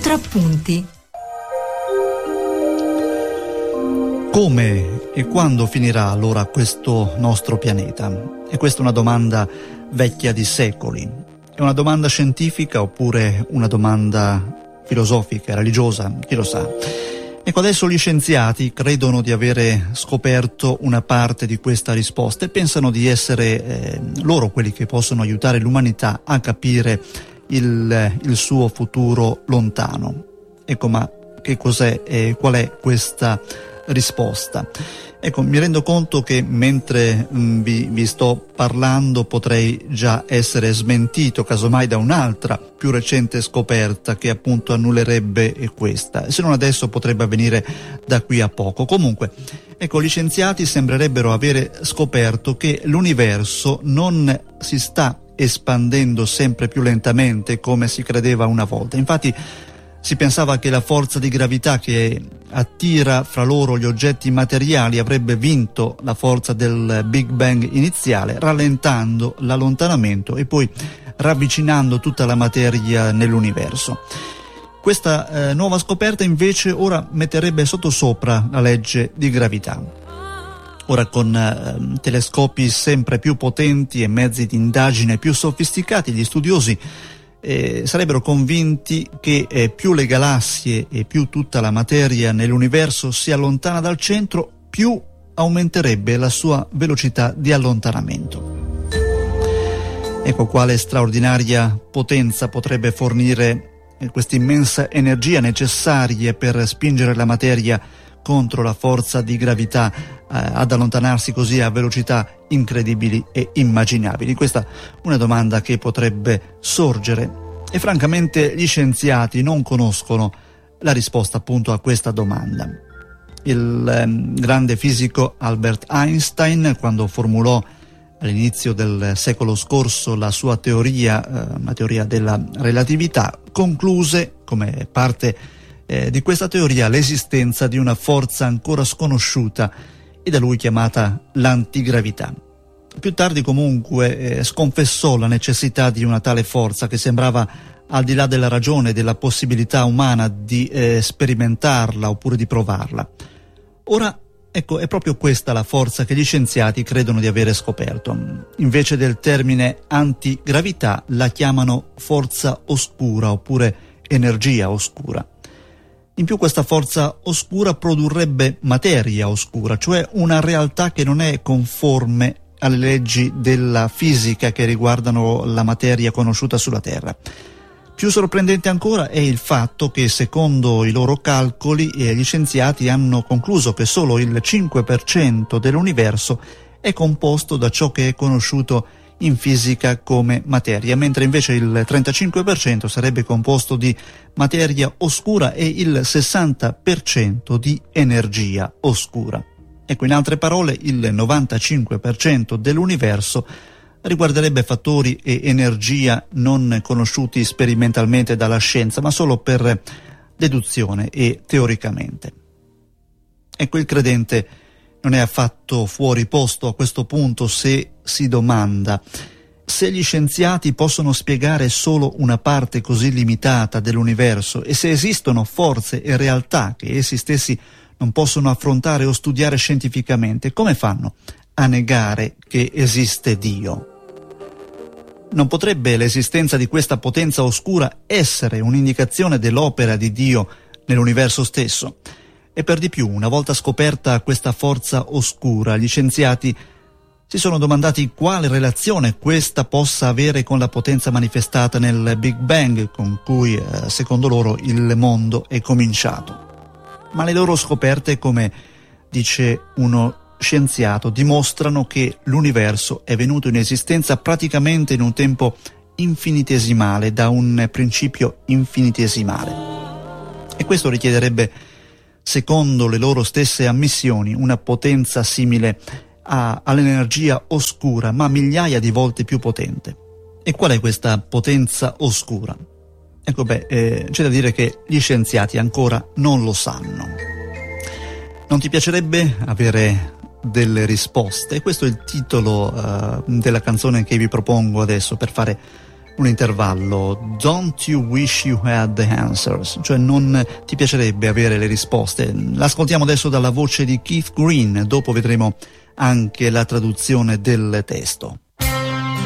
Contrappunti. Come e quando finirà allora questo nostro pianeta? E questa è una domanda vecchia di secoli. È una domanda scientifica oppure una domanda filosofica, religiosa? Chi lo sa? Ecco, adesso gli scienziati credono di avere scoperto una parte di questa risposta e pensano di essere loro quelli che possono aiutare l'umanità a capire il suo futuro lontano. Ecco, ma che cos'è e qual è questa risposta? Ecco, mi rendo conto che mentre vi sto parlando potrei già essere smentito casomai da un'altra più recente scoperta che appunto annullerebbe questa, se non adesso potrebbe avvenire da qui a poco. Comunque, ecco, gli scienziati sembrerebbero avere scoperto che l'universo non si sta espandendo sempre più lentamente come si credeva una volta. Infatti si pensava che la forza di gravità che attira fra loro gli oggetti materiali avrebbe vinto la forza del Big Bang iniziale, rallentando l'allontanamento e poi ravvicinando tutta la materia nell'universo. Questa nuova scoperta invece ora metterebbe sottosopra la legge di gravità. Ora, con telescopi sempre più potenti e mezzi di indagine più sofisticati, gli studiosi sarebbero convinti che più le galassie e più tutta la materia nell'universo si allontana dal centro, più aumenterebbe la sua velocità di allontanamento. Ecco quale straordinaria potenza potrebbe fornire questa immensa energia necessaria per spingere la materia contro la forza di gravità ad allontanarsi così a velocità incredibili e immaginabili. Questa è una domanda che potrebbe sorgere e francamente gli scienziati non conoscono la risposta appunto a questa domanda. Il grande fisico Albert Einstein, quando formulò all'inizio del secolo scorso la sua teoria, la teoria della relatività, concluse come parte di questa teoria l'esistenza di una forza ancora sconosciuta e da lui chiamata l'antigravità. Più tardi comunque sconfessò la necessità di una tale forza che sembrava al di là della ragione e della possibilità umana di sperimentarla oppure di provarla. Ora, ecco, è proprio questa la forza che gli scienziati credono di avere scoperto. Invece del termine antigravità la chiamano forza oscura oppure energia oscura. In più questa forza oscura produrrebbe materia oscura, cioè una realtà che non è conforme alle leggi della fisica che riguardano la materia conosciuta sulla Terra. Più sorprendente ancora è il fatto che, secondo i loro calcoli, gli scienziati hanno concluso che solo il 5% dell'universo è composto da ciò che è conosciuto in fisica come materia, mentre invece il 35% sarebbe composto di materia oscura e il 60% di energia oscura. Ecco, in altre parole, il 95% dell'universo riguarderebbe fattori e energia non conosciuti sperimentalmente dalla scienza, ma solo per deduzione e teoricamente. Ecco, il credente non è affatto fuori posto a questo punto se si domanda: se gli scienziati possono spiegare solo una parte così limitata dell'universo e se esistono forze e realtà che essi stessi non possono affrontare o studiare scientificamente, come fanno a negare che esiste Dio? Non potrebbe l'esistenza di questa potenza oscura essere un'indicazione dell'opera di Dio nell'universo stesso? E per di più, una volta scoperta questa forza oscura, gli scienziati si sono domandati quale relazione questa possa avere con la potenza manifestata nel Big Bang, con cui, secondo loro, il mondo è cominciato. Ma le loro scoperte, come dice uno scienziato, dimostrano che l'universo è venuto in esistenza praticamente in un tempo infinitesimale, da un principio infinitesimale. E questo richiederebbe, secondo le loro stesse ammissioni, una potenza simile all'energia oscura, ma migliaia di volte più potente. E qual è questa potenza oscura? Ecco, c'è da dire che gli scienziati ancora non lo sanno. Non ti piacerebbe avere delle risposte? Questo è il titolo della canzone che vi propongo adesso per fare un intervallo. Don't you wish you had the answers? Cioè, non ti piacerebbe avere le risposte? L'ascoltiamo adesso dalla voce di Keith Green, dopo vedremo anche la traduzione del testo.